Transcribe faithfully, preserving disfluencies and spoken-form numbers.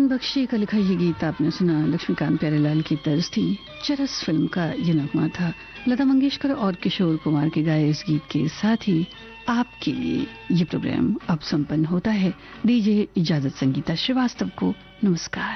चंदन बख्शी का लिखा ये गीत आपने सुना, लक्ष्मीकांत प्यारेलाल की तर्ज थी। चरस फिल्म का ये नगमा था। लता मंगेशकर और किशोर कुमार के गाए इस गीत के साथ ही आपके लिए ये प्रोग्राम अब संपन्न होता है। दीजिए इजाजत संगीता श्रीवास्तव को। नमस्कार।